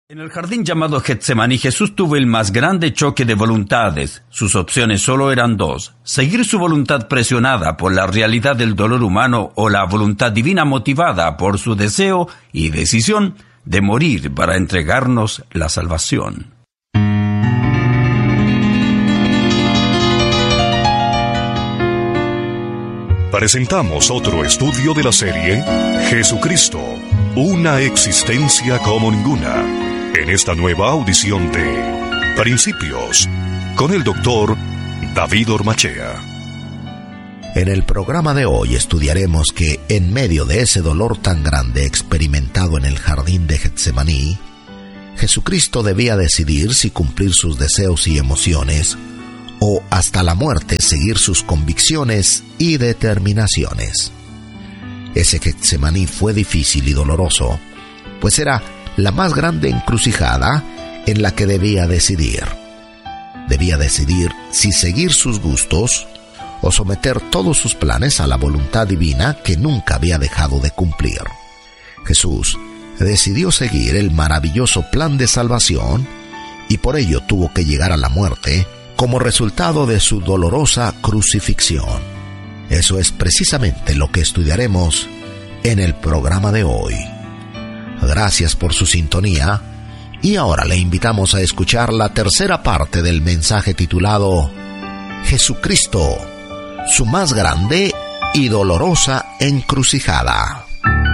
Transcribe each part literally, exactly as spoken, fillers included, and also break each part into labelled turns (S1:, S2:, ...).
S1: En el jardín llamado Getsemaní, Jesús tuvo el más grande choque de voluntades. Sus opciones solo eran dos: seguir su voluntad presionada por la realidad del dolor humano o la voluntad divina motivada por su deseo y decisión de morir para entregarnos la salvación.
S2: Presentamos otro estudio de la serie Jesucristo, una existencia como ninguna. En esta nueva audición de Principios, con el doctor David Ormachea.
S3: En el programa de hoy estudiaremos que en medio de ese dolor tan grande experimentado en el jardín de Getsemaní, Jesucristo debía decidir si cumplir sus deseos y emociones o hasta la muerte seguir sus convicciones y determinaciones. Ese Getsemaní fue difícil y doloroso, pues era la más grande encrucijada en la que debía decidir. Debía decidir si seguir sus gustos o someter todos sus planes a la voluntad divina que nunca había dejado de cumplir. Jesús decidió seguir el maravilloso plan de salvación y por ello tuvo que llegar a la muerte como resultado de su dolorosa crucifixión. Eso es precisamente lo que estudiaremos en el programa de hoy. Gracias por su sintonía y ahora le invitamos a escuchar la tercera parte del mensaje titulado Jesucristo, su más grande y dolorosa encrucijada.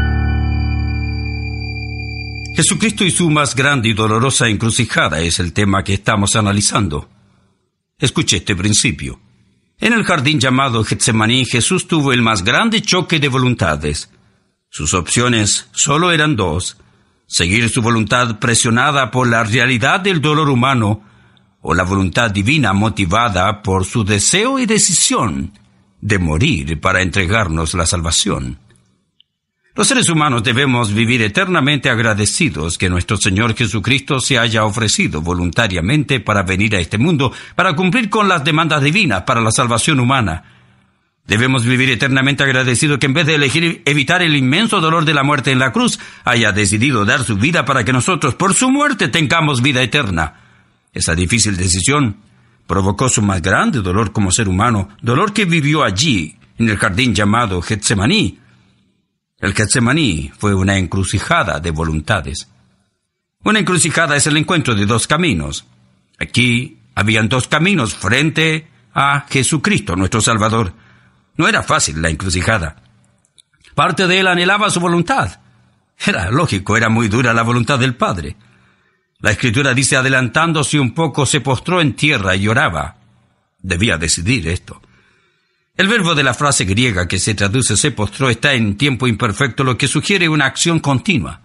S1: Jesucristo y su más grande y dolorosa encrucijada es el tema que estamos analizando. Escuche este principio. En el jardín llamado Getsemaní, Jesús tuvo el más grande choque de voluntades. Sus opciones solo eran dos: seguir su voluntad presionada por la realidad del dolor humano o la voluntad divina motivada por su deseo y decisión de morir para entregarnos la salvación. Los seres humanos debemos vivir eternamente agradecidos que nuestro Señor Jesucristo se haya ofrecido voluntariamente para venir a este mundo para cumplir con las demandas divinas para la salvación humana. Debemos vivir eternamente agradecidos que en vez de elegir evitar el inmenso dolor de la muerte en la cruz, haya decidido dar su vida para que nosotros, por su muerte, tengamos vida eterna. Esa difícil decisión provocó su más grande dolor como ser humano, dolor que vivió allí, en el jardín llamado Getsemaní. El Getsemaní fue una encrucijada de voluntades. Una encrucijada es el encuentro de dos caminos. Aquí habían dos caminos frente a Jesucristo, nuestro Salvador. No era fácil la encrucijada. Parte de él anhelaba su voluntad. Era lógico, era muy dura la voluntad del Padre. La Escritura dice, adelantándose un poco, se postró en tierra y oraba. Debía decidir esto. El verbo de la frase griega que se traduce se postró está en tiempo imperfecto, lo que sugiere una acción continua.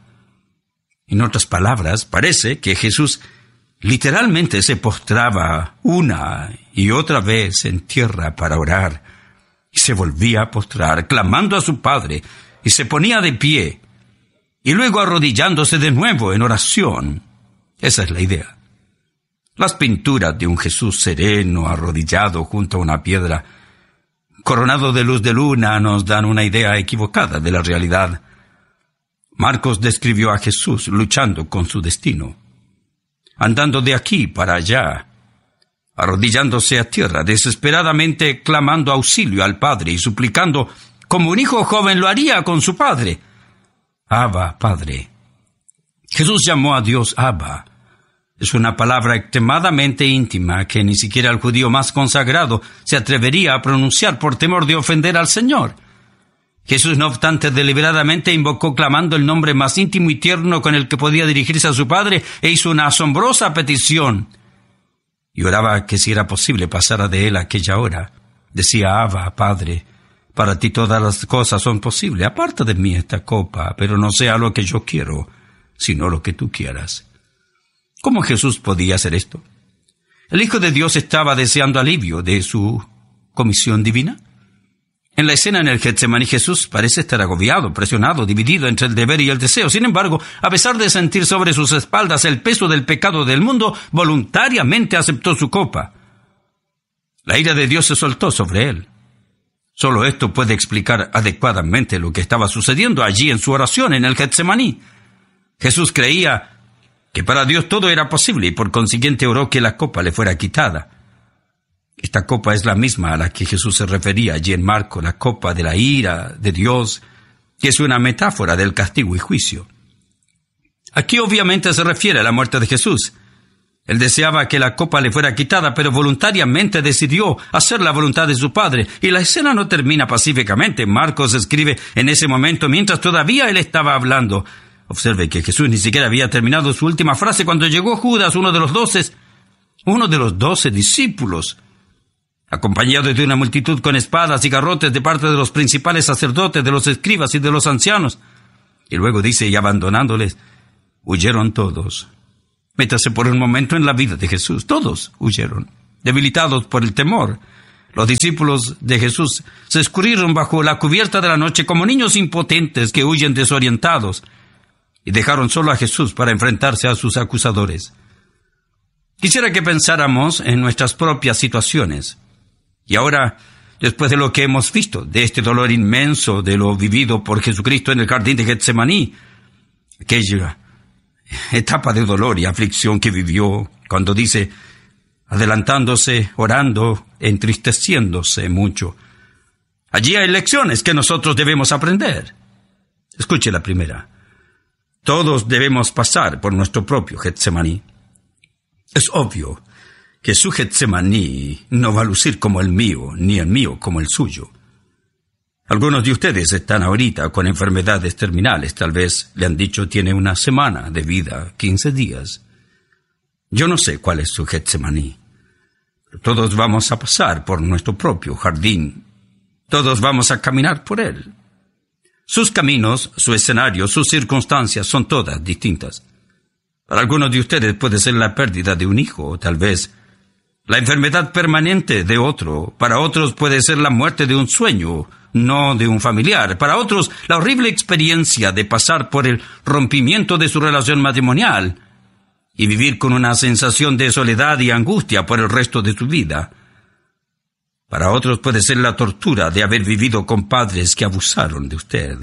S1: En otras palabras, parece que Jesús literalmente se postraba una y otra vez en tierra para orar. Y se volvía a postrar, clamando a su Padre, y se ponía de pie, y luego arrodillándose de nuevo en oración. Esa es la idea. Las pinturas de un Jesús sereno, arrodillado junto a una piedra, coronado de luz de luna, nos dan una idea equivocada de la realidad. Marcos describió a Jesús luchando con su destino, andando de aquí para allá, arrodillándose a tierra, desesperadamente clamando auxilio al Padre y suplicando, como un hijo joven lo haría con su padre. Abba, Padre. Jesús llamó a Dios Abba. Es una palabra extremadamente íntima que ni siquiera el judío más consagrado se atrevería a pronunciar por temor de ofender al Señor. Jesús, no obstante, deliberadamente invocó clamando el nombre más íntimo y tierno con el que podía dirigirse a su Padre e hizo una asombrosa petición. Y oraba que si era posible pasara de él aquella hora. Decía, Abba, Padre, para ti todas las cosas son posibles. Aparta de mí esta copa, pero no sea lo que yo quiero, sino lo que tú quieras. ¿Cómo Jesús podía hacer esto? ¿El Hijo de Dios estaba deseando alivio de su comisión divina? En la escena en el Getsemaní, Jesús parece estar agobiado, presionado, dividido entre el deber y el deseo. Sin embargo, a pesar de sentir sobre sus espaldas el peso del pecado del mundo, voluntariamente aceptó su copa. La ira de Dios se soltó sobre él. Solo esto puede explicar adecuadamente lo que estaba sucediendo allí en su oración en el Getsemaní. Jesús creía que para Dios todo era posible y por consiguiente oró que la copa le fuera quitada. Esta copa es la misma a la que Jesús se refería allí en Marcos, la copa de la ira de Dios, que es una metáfora del castigo y juicio. Aquí obviamente se refiere a la muerte de Jesús. Él deseaba que la copa le fuera quitada, pero voluntariamente decidió hacer la voluntad de su Padre. Y la escena no termina pacíficamente. Marcos escribe en ese momento, mientras todavía él estaba hablando. Observe que Jesús ni siquiera había terminado su última frase cuando llegó Judas, uno de los doce, uno de los doce discípulos, acompañado de una multitud con espadas y garrotes de parte de los principales sacerdotes, de los escribas y de los ancianos. Y luego dice, y abandonándoles, huyeron todos. Métase por un momento en la vida de Jesús. Todos huyeron, debilitados por el temor. Los discípulos de Jesús se escurrieron bajo la cubierta de la noche como niños impotentes que huyen desorientados y dejaron solo a Jesús para enfrentarse a sus acusadores. Quisiera que pensáramos en nuestras propias situaciones. Y ahora, después de lo que hemos visto, de este dolor inmenso, de lo vivido por Jesucristo en el jardín de Getsemaní, aquella etapa de dolor y aflicción que vivió cuando dice, adelantándose, orando, entristeciéndose mucho. Allí hay lecciones que nosotros debemos aprender. Escuche la primera. Todos debemos pasar por nuestro propio Getsemaní. Es obvio que su Getsemaní no va a lucir como el mío, ni el mío como el suyo. Algunos de ustedes están ahorita con enfermedades terminales. Tal vez le han dicho tiene una semana de vida, quince días. Yo no sé cuál es su Getsemaní. Pero todos vamos a pasar por nuestro propio jardín. Todos vamos a caminar por él. Sus caminos, su escenario, sus circunstancias son todas distintas. Para algunos de ustedes puede ser la pérdida de un hijo, o tal vez la enfermedad permanente de otro. Para otros puede ser la muerte de un sueño, no de un familiar. Para otros, la horrible experiencia de pasar por el rompimiento de su relación matrimonial y vivir con una sensación de soledad y angustia por el resto de su vida. Para otros puede ser la tortura de haber vivido con padres que abusaron de usted.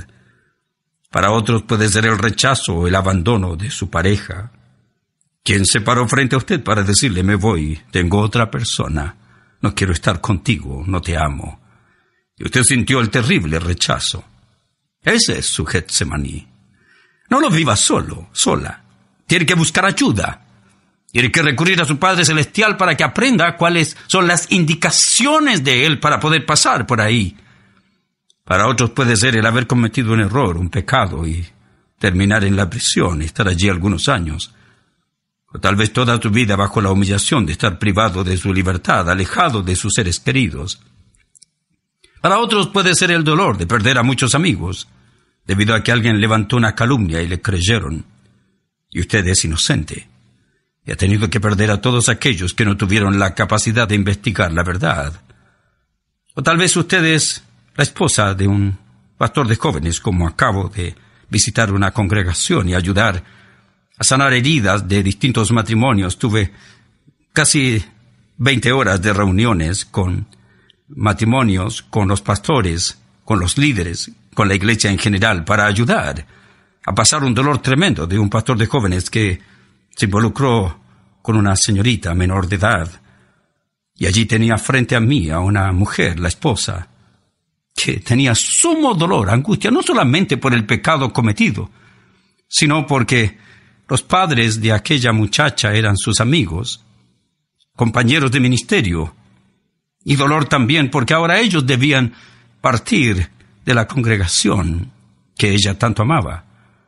S1: Para otros puede ser el rechazo o el abandono de su pareja, quien se paró frente a usted para decirle, me voy, tengo otra persona, no quiero estar contigo, no te amo. Y usted sintió el terrible rechazo. Ese es su Getsemaní. No lo viva solo, sola. Tiene que buscar ayuda. Tiene que recurrir a su Padre Celestial para que aprenda cuáles son las indicaciones de Él para poder pasar por ahí. Para otros puede ser el haber cometido un error, un pecado y terminar en la prisión y estar allí algunos años. O tal vez toda tu vida bajo la humillación de estar privado de su libertad, alejado de sus seres queridos. Para otros puede ser el dolor de perder a muchos amigos, debido a que alguien levantó una calumnia y le creyeron. Y usted es inocente, y ha tenido que perder a todos aquellos que no tuvieron la capacidad de investigar la verdad. O tal vez usted es la esposa de un pastor de jóvenes, como acabo de visitar una congregación y ayudar a sanar heridas de distintos matrimonios. Tuve casi veinte horas de reuniones con matrimonios, con los pastores, con los líderes, con la iglesia en general, para ayudar a pasar un dolor tremendo de un pastor de jóvenes que se involucró con una señorita menor de edad. Y allí tenía frente a mí a una mujer, la esposa, que tenía sumo dolor, angustia, no solamente por el pecado cometido, sino porque los padres de aquella muchacha eran sus amigos, compañeros de ministerio, y dolor también porque ahora ellos debían partir de la congregación que ella tanto amaba.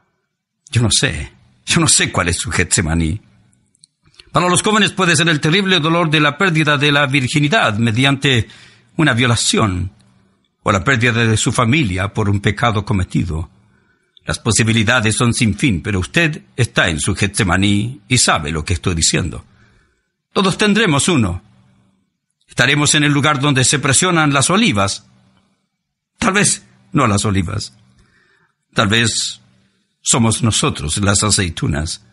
S1: Yo no sé, yo no sé cuál es su Getsemaní. Para los jóvenes puede ser el terrible dolor de la pérdida de la virginidad mediante una violación, o la pérdida de su familia por un pecado cometido. Las posibilidades son sin fin, pero usted está en su Getsemaní y sabe lo que estoy diciendo. Todos tendremos uno. Estaremos en el lugar donde se presionan las olivas. Tal vez no las olivas. Tal vez somos nosotros las aceitunas.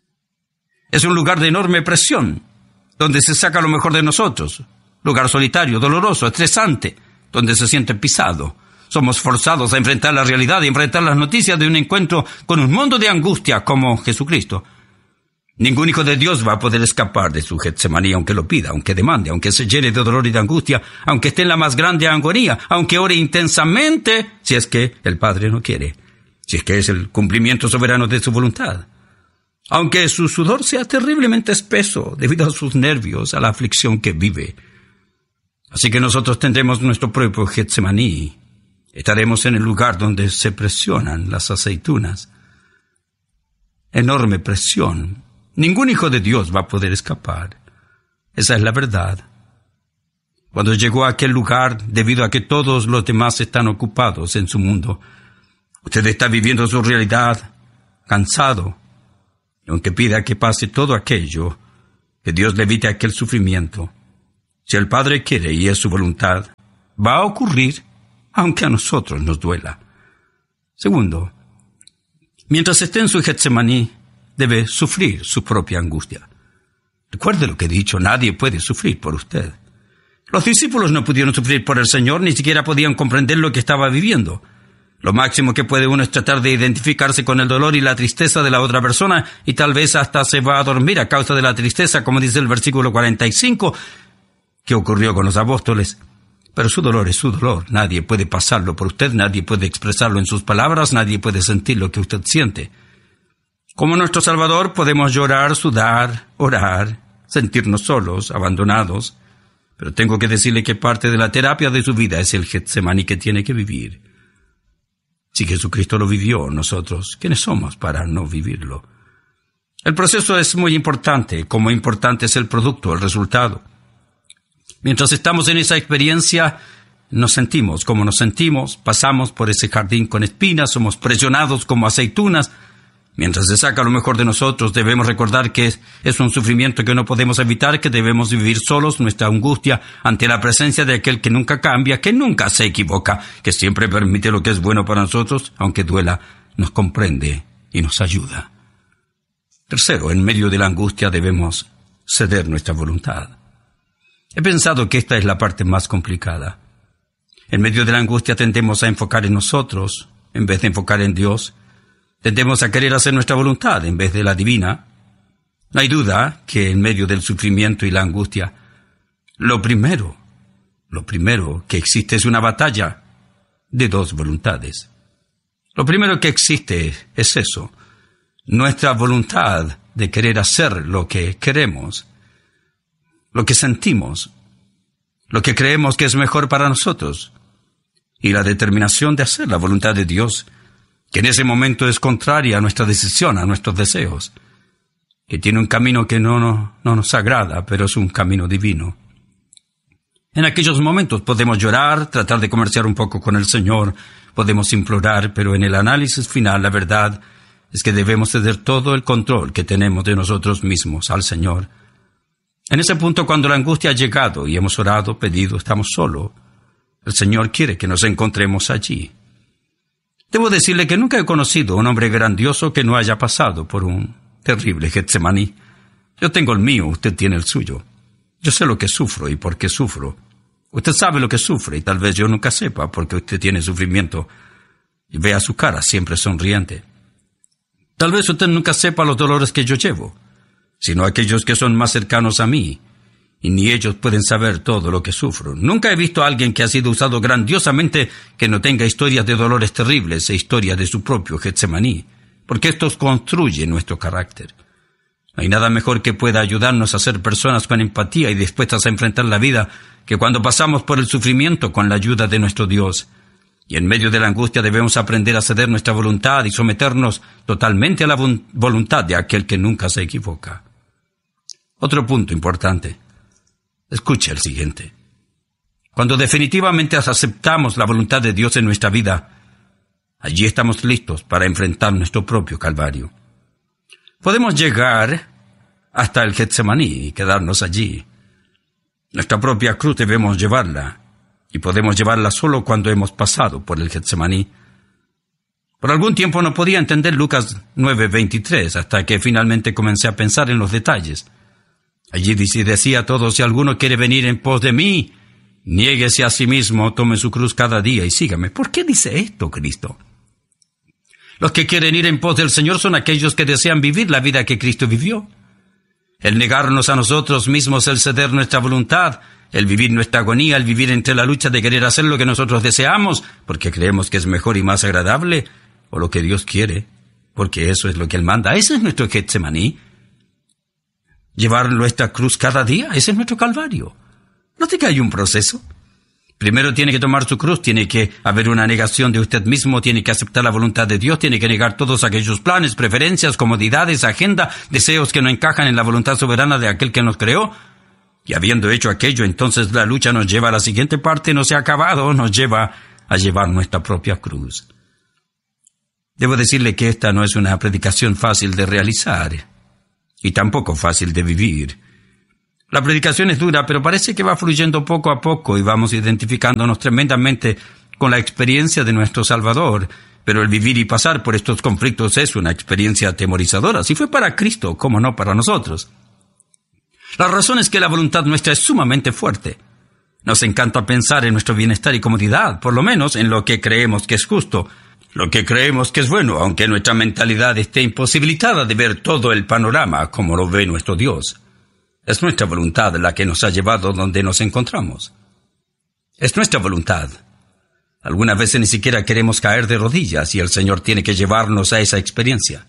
S1: Es un lugar de enorme presión, donde se saca lo mejor de nosotros. Lugar solitario, doloroso, estresante, donde se siente pisado. Somos forzados a enfrentar la realidad y enfrentar las noticias de un encuentro con un mundo de angustia como Jesucristo. Ningún hijo de Dios va a poder escapar de su Getsemaní, aunque lo pida, aunque demande, aunque se llene de dolor y de angustia, aunque esté en la más grande agonía, aunque ore intensamente, si es que el Padre no quiere, si es que es el cumplimiento soberano de su voluntad. Aunque su sudor sea terriblemente espeso debido a sus nervios, a la aflicción que vive. Así que nosotros tendremos nuestro propio Getsemaní. Estaremos en el lugar donde se presionan las aceitunas. Enorme presión. Ningún hijo de Dios va a poder escapar. Esa es la verdad. Cuando llegó a aquel lugar, debido a que todos los demás están ocupados en su mundo, usted está viviendo su realidad, cansado, y aunque pida que pase todo aquello, que Dios le evite aquel sufrimiento, si el Padre quiere y es su voluntad, va a ocurrir, aunque a nosotros nos duela. Segundo, mientras esté en su Getsemaní, debe sufrir su propia angustia. Recuerde lo que he dicho, nadie puede sufrir por usted. Los discípulos no pudieron sufrir por el Señor, ni siquiera podían comprender lo que estaba viviendo. Lo máximo que puede uno es tratar de identificarse con el dolor y la tristeza de la otra persona, y tal vez hasta se va a dormir a causa de la tristeza, como dice el versículo cuarenta y cinco, que ocurrió con los apóstoles. Pero su dolor es su dolor. Nadie puede pasarlo por usted, nadie puede expresarlo en sus palabras, nadie puede sentir lo que usted siente. Como nuestro Salvador podemos llorar, sudar, orar, sentirnos solos, abandonados, pero tengo que decirle que parte de la terapia de su vida es el Getsemaní que tiene que vivir. Si Jesucristo lo vivió, nosotros, ¿quiénes somos para no vivirlo? El proceso es muy importante, como importante es el producto, el resultado. Mientras estamos en esa experiencia, nos sentimos como nos sentimos, pasamos por ese jardín con espinas, somos presionados como aceitunas. Mientras se saca lo mejor de nosotros, debemos recordar que es, es un sufrimiento que no podemos evitar, que debemos vivir solos nuestra angustia ante la presencia de aquel que nunca cambia, que nunca se equivoca, que siempre permite lo que es bueno para nosotros, aunque duela, nos comprende y nos ayuda. Tercero, en medio de la angustia debemos ceder nuestra voluntad. He pensado que esta es la parte más complicada. En medio de la angustia tendemos a enfocar en nosotros, en vez de enfocar en Dios. Tendemos a querer hacer nuestra voluntad en vez de la divina. No hay duda que en medio del sufrimiento y la angustia, lo primero, lo primero que existe es una batalla de dos voluntades. Lo primero que existe es eso, nuestra voluntad de querer hacer lo que queremos, lo que sentimos, lo que creemos que es mejor para nosotros, y la determinación de hacer la voluntad de Dios, que en ese momento es contraria a nuestra decisión, a nuestros deseos, que tiene un camino que no, no, no nos agrada, pero es un camino divino. En aquellos momentos podemos llorar, tratar de comerciar un poco con el Señor, podemos implorar, pero en el análisis final la verdad es que debemos ceder todo el control que tenemos de nosotros mismos al Señor. En ese punto, cuando la angustia ha llegado y hemos orado, pedido, estamos solos, el Señor quiere que nos encontremos allí. Debo decirle que nunca he conocido a un hombre grandioso que no haya pasado por un terrible Getsemaní. Yo tengo el mío, usted tiene el suyo. Yo sé lo que sufro y por qué sufro. Usted sabe lo que sufre y tal vez yo nunca sepa porque usted tiene sufrimiento y vea su cara siempre sonriente. Tal vez usted nunca sepa los dolores que yo llevo, sino aquellos que son más cercanos a mí, y ni ellos pueden saber todo lo que sufro. Nunca he visto a alguien que ha sido usado grandiosamente que no tenga historias de dolores terribles e historias de su propio Getsemaní, porque estos construyen nuestro carácter. No hay nada mejor que pueda ayudarnos a ser personas con empatía y dispuestas a enfrentar la vida que cuando pasamos por el sufrimiento con la ayuda de nuestro Dios. Y en medio de la angustia debemos aprender a ceder nuestra voluntad y someternos totalmente a la voluntad de aquel que nunca se equivoca. Otro punto importante. Escuche el siguiente. Cuando definitivamente aceptamos la voluntad de Dios en nuestra vida, allí estamos listos para enfrentar nuestro propio calvario. Podemos llegar hasta el Getsemaní y quedarnos allí. Nuestra propia cruz debemos llevarla, y podemos llevarla solo cuando hemos pasado por el Getsemaní. Por algún tiempo no podía entender Lucas nueve veintitrés, hasta que finalmente comencé a pensar en los detalles. Allí decía a todos, si alguno quiere venir en pos de mí, niéguese a sí mismo, tome su cruz cada día y sígame. ¿Por qué dice esto Cristo? Los que quieren ir en pos del Señor son aquellos que desean vivir la vida que Cristo vivió. El negarnos a nosotros mismos, el ceder nuestra voluntad, el vivir nuestra agonía, el vivir entre la lucha de querer hacer lo que nosotros deseamos, porque creemos que es mejor y más agradable, o lo que Dios quiere, porque eso es lo que Él manda. Ese es nuestro Getsemaní. Llevar nuestra cruz cada día, ese es nuestro Calvario. ¿Note que hay un proceso? Primero tiene que tomar su cruz, tiene que haber una negación de usted mismo, tiene que aceptar la voluntad de Dios, tiene que negar todos aquellos planes, preferencias, comodidades, agenda, deseos que no encajan en la voluntad soberana de aquel que nos creó. Y habiendo hecho aquello, entonces la lucha nos lleva a la siguiente parte, no se ha acabado, nos lleva a llevar nuestra propia cruz. Debo decirle que esta no es una predicación fácil de realizar, y tampoco fácil de vivir. La predicación es dura, pero parece que va fluyendo poco a poco y vamos identificándonos tremendamente con la experiencia de nuestro Salvador. Pero el vivir y pasar por estos conflictos es una experiencia atemorizadora. Si fue para Cristo, ¿cómo no para nosotros? La razón es que la voluntad nuestra es sumamente fuerte. Nos encanta pensar en nuestro bienestar y comodidad, por lo menos en lo que creemos que es justo, lo que creemos que es bueno, aunque nuestra mentalidad esté imposibilitada de ver todo el panorama como lo ve nuestro Dios. Es nuestra voluntad la que nos ha llevado donde nos encontramos. Es nuestra voluntad. Algunas veces ni siquiera queremos caer de rodillas y el Señor tiene que llevarnos a esa experiencia.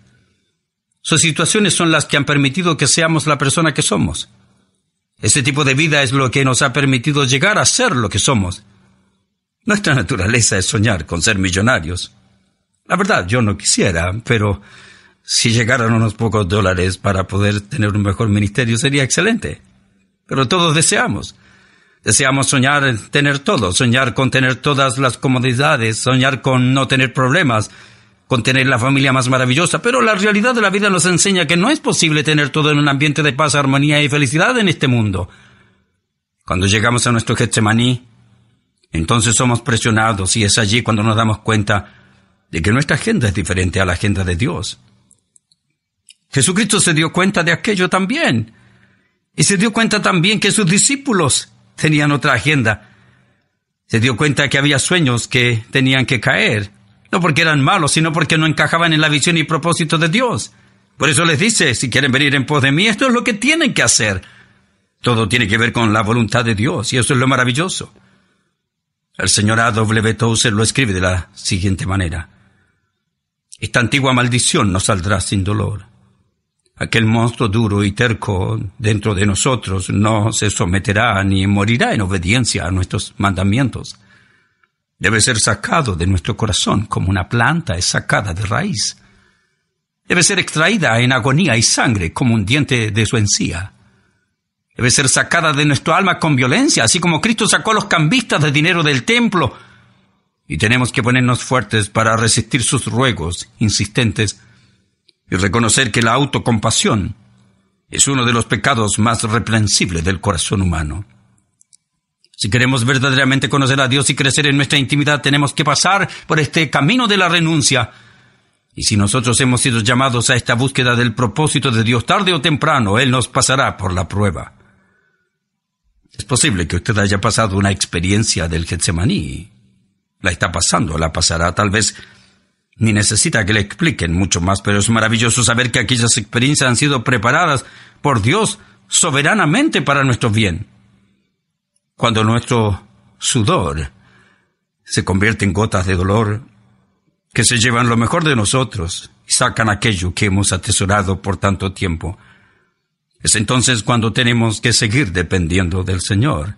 S1: Sus situaciones son las que han permitido que seamos la persona que somos. Ese tipo de vida es lo que nos ha permitido llegar a ser lo que somos. Nuestra naturaleza es soñar con ser millonarios. La verdad, yo no quisiera, pero si llegaran unos pocos dólares para poder tener un mejor ministerio sería excelente. Pero todos deseamos. Deseamos soñar, tener todo, soñar con tener todas las comodidades, soñar con no tener problemas, con tener la familia más maravillosa. Pero la realidad de la vida nos enseña que no es posible tener todo en un ambiente de paz, armonía y felicidad en este mundo. Cuando llegamos a nuestro Getsemaní, entonces somos presionados y es allí cuando nos damos cuenta de que nuestra agenda es diferente a la agenda de Dios. Jesucristo se dio cuenta de aquello también. Y se dio cuenta también que sus discípulos tenían otra agenda. Se dio cuenta que había sueños que tenían que caer. No porque eran malos, sino porque no encajaban en la visión y propósito de Dios. Por eso les dice, si quieren venir en pos de mí, esto es lo que tienen que hacer. Todo tiene que ver con la voluntad de Dios, y eso es lo maravilloso. El señor A W Tozer lo escribe de la siguiente manera. Esta antigua maldición no saldrá sin dolor. Aquel monstruo duro y terco dentro de nosotros no se someterá ni morirá en obediencia a nuestros mandamientos. Debe ser sacado de nuestro corazón como una planta es sacada de raíz. Debe ser extraída en agonía y sangre como un diente de su encía. Debe ser sacada de nuestro alma con violencia, así como Cristo sacó a los cambistas de dinero del templo. Y tenemos que ponernos fuertes para resistir sus ruegos insistentes y reconocer que la autocompasión es uno de los pecados más reprensibles del corazón humano. Si queremos verdaderamente conocer a Dios y crecer en nuestra intimidad, tenemos que pasar por este camino de la renuncia. Y si nosotros hemos sido llamados a esta búsqueda del propósito de Dios, tarde o temprano, Él nos pasará por la prueba. Es posible que usted haya pasado una experiencia del Getsemaní. La está pasando, la pasará, tal vez ni necesita que le expliquen mucho más, pero es maravilloso saber que aquellas experiencias han sido preparadas por Dios soberanamente para nuestro bien. Cuando nuestro sudor se convierte en gotas de dolor que se llevan lo mejor de nosotros y sacan aquello que hemos atesorado por tanto tiempo, es entonces cuando tenemos que seguir dependiendo del Señor.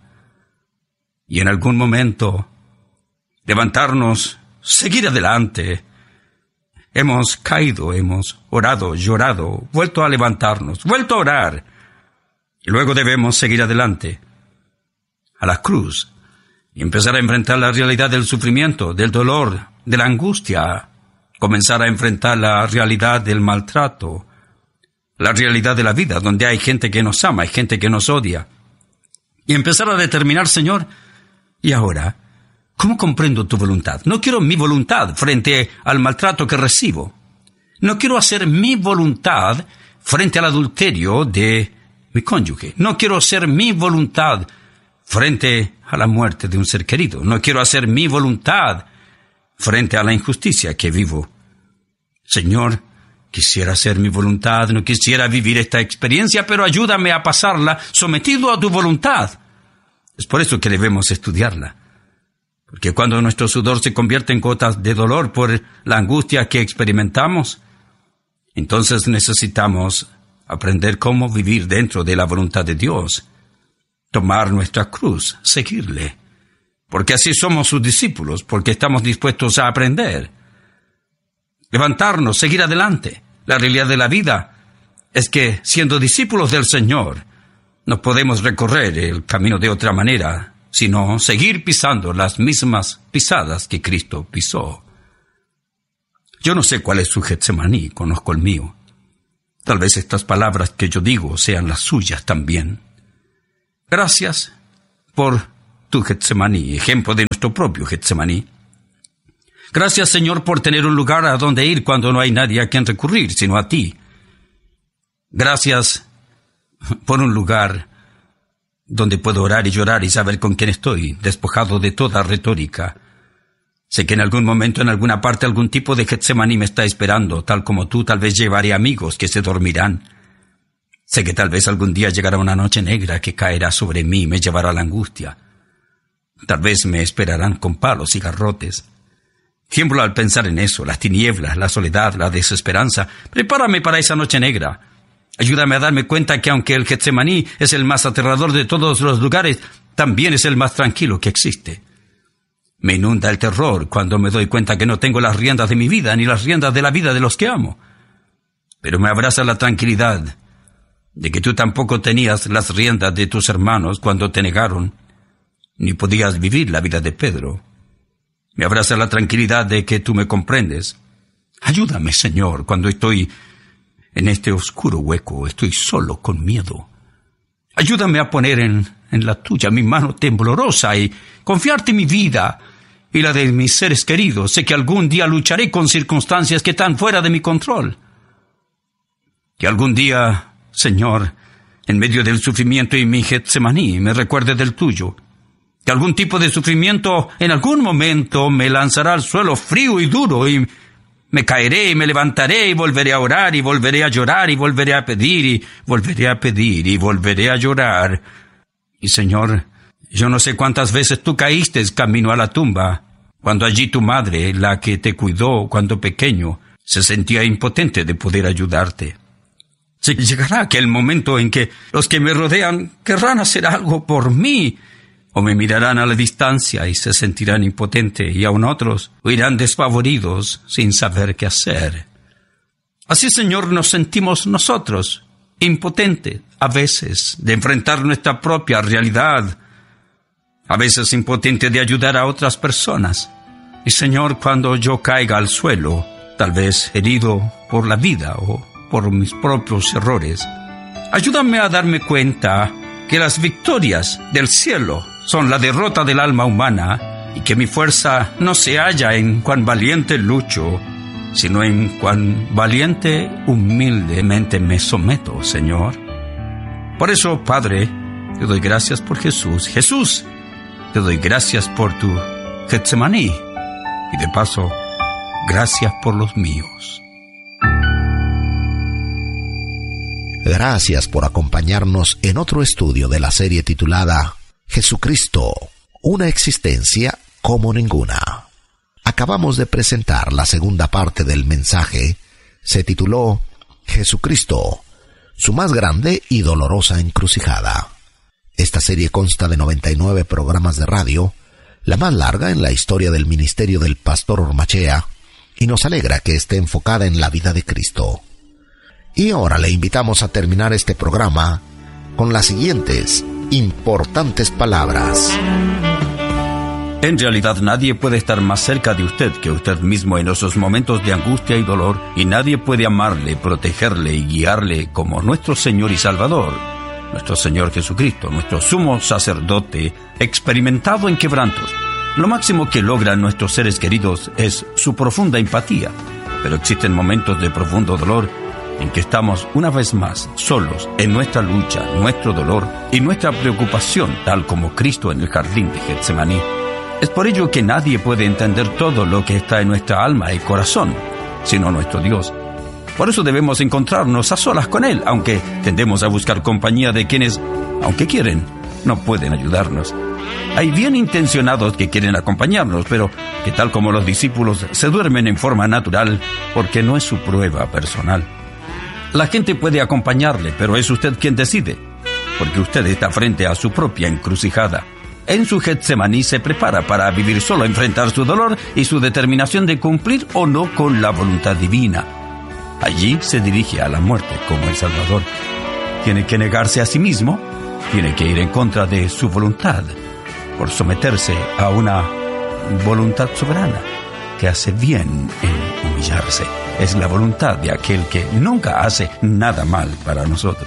S1: Y en algún momento levantarnos, seguir adelante. Hemos caído, hemos orado, llorado, vuelto a levantarnos, vuelto a orar. Y luego debemos seguir adelante, a la cruz, y empezar a enfrentar la realidad del sufrimiento, del dolor, de la angustia, comenzar a enfrentar la realidad del maltrato, la realidad de la vida, donde hay gente que nos ama, hay gente que nos odia, y empezar a determinar, Señor, ¿y ahora? ¿Cómo comprendo tu voluntad? No quiero mi voluntad frente al maltrato que recibo. No quiero hacer mi voluntad frente al adulterio de mi cónyuge. No quiero hacer mi voluntad frente a la muerte de un ser querido. No quiero hacer mi voluntad frente a la injusticia que vivo. Señor, quisiera hacer mi voluntad, no quisiera vivir esta experiencia, pero ayúdame a pasarla sometido a tu voluntad. Es por eso que debemos estudiarla. Porque cuando nuestro sudor se convierte en gotas de dolor por la angustia que experimentamos, entonces necesitamos aprender cómo vivir dentro de la voluntad de Dios, tomar nuestra cruz, seguirle. Porque así somos sus discípulos, porque estamos dispuestos a aprender. Levantarnos, seguir adelante. La realidad de la vida es que, siendo discípulos del Señor, no podemos recorrer el camino de otra manera, sino seguir pisando las mismas pisadas que Cristo pisó. Yo no sé cuál es su Getsemaní, conozco el mío. Tal vez estas palabras que yo digo sean las suyas también. Gracias por tu Getsemaní, ejemplo de nuestro propio Getsemaní. Gracias, Señor, por tener un lugar a donde ir cuando no hay nadie a quien recurrir, sino a ti. Gracias por un lugar donde puedo orar y llorar y saber con quién estoy, despojado de toda retórica. Sé que en algún momento, en alguna parte, algún tipo de Getsemaní me está esperando, tal como tú. Tal vez llevaré amigos que se dormirán. Sé que tal vez algún día llegará una noche negra que caerá sobre mí y me llevará a la angustia. Tal vez me esperarán con palos y garrotes. Tiemblo al pensar en eso, las tinieblas, la soledad, la desesperanza. Prepárame para esa noche negra. Ayúdame a darme cuenta que aunque el Getsemaní es el más aterrador de todos los lugares, también es el más tranquilo que existe. Me inunda el terror cuando me doy cuenta que no tengo las riendas de mi vida ni las riendas de la vida de los que amo. Pero me abraza la tranquilidad de que tú tampoco tenías las riendas de tus hermanos cuando te negaron, ni podías vivir la vida de Pedro. Me abraza la tranquilidad de que tú me comprendes. Ayúdame, Señor, cuando estoy en este oscuro hueco, estoy solo con miedo. Ayúdame a poner en, en la tuya mi mano temblorosa y confiarte mi vida y la de mis seres queridos. Sé que algún día lucharé con circunstancias que están fuera de mi control. Que algún día, Señor, en medio del sufrimiento y mi Getsemaní, me recuerde del tuyo. Que algún tipo de sufrimiento en algún momento me lanzará al suelo frío y duro y me caeré y me levantaré y volveré a orar y volveré a llorar y volveré a pedir y volveré a pedir y volveré a llorar. Y Señor, yo no sé cuántas veces tú caíste camino a la tumba, cuando allí tu madre, la que te cuidó cuando pequeño, se sentía impotente de poder ayudarte. Se llegará aquel momento en que los que me rodean querrán hacer algo por mí, o me mirarán a la distancia y se sentirán impotentes, y aun otros huirán desfavoridos sin saber qué hacer. Así, Señor, nos sentimos nosotros, impotentes, a veces, de enfrentar nuestra propia realidad, a veces impotentes de ayudar a otras personas. Y, Señor, cuando yo caiga al suelo, tal vez herido por la vida o por mis propios errores, ayúdame a darme cuenta que las victorias del cielo son la derrota del alma humana y que mi fuerza no se halla en cuán valiente lucho, sino en cuán valiente humildemente me someto, Señor. Por eso, Padre, te doy gracias por Jesús. Jesús, te doy gracias por tu Getsemaní y de paso, gracias por los míos.
S3: Gracias por acompañarnos en otro estudio de la serie titulada Jesucristo, una existencia como ninguna. Acabamos de presentar la segunda parte del mensaje. Se tituló Jesucristo, su más grande y dolorosa encrucijada. Esta serie consta de noventa y nueve programas de radio, la más larga en la historia del ministerio del pastor Ormachea, y nos alegra que esté enfocada en la vida de Cristo. Y ahora le invitamos a terminar este programa con las siguientes importantes palabras.
S1: En realidad nadie puede estar más cerca de usted que usted mismo en esos momentos de angustia y dolor, y nadie puede amarle, protegerle y guiarle como nuestro Señor y Salvador, nuestro Señor Jesucristo, nuestro sumo sacerdote, experimentado en quebrantos. Lo máximo que logran nuestros seres queridos es su profunda empatía, pero existen momentos de profundo dolor en que estamos una vez más solos en nuestra lucha, nuestro dolor y nuestra preocupación, tal como Cristo en el jardín de Getsemaní. Es por ello que nadie puede entender todo lo que está en nuestra alma y corazón, sino nuestro Dios. Por eso debemos encontrarnos a solas con Él, aunque tendemos a buscar compañía de quienes, aunque quieren, no pueden ayudarnos. Hay bien intencionados que quieren acompañarnos, pero que tal como los discípulos se duermen en forma natural porque no es su prueba personal. La gente puede acompañarle, pero es usted quien decide, porque usted está frente a su propia encrucijada. En su Getsemaní se prepara para vivir solo, enfrentar su dolor y su determinación de cumplir o no con la voluntad divina. Allí se dirige a la muerte como el Salvador. Tiene que negarse a sí mismo, tiene que ir en contra de su voluntad, por someterse a una voluntad soberana que hace bien en humillarse. Es la voluntad de aquel que nunca hace nada mal para nosotros.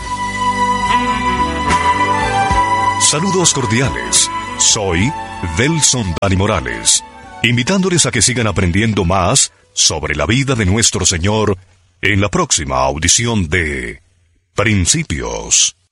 S2: Saludos cordiales. Soy Delson Dani Morales, invitándoles a que sigan aprendiendo más sobre la vida de nuestro Señor en la próxima audición de Principios.